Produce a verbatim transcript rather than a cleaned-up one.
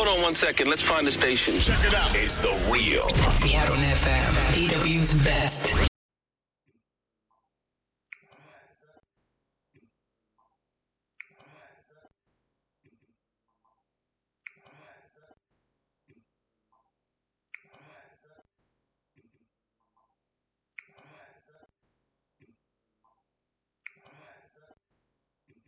on one second. Let's find the station. Check it out. It's The Real. Seattle F M, E W's best.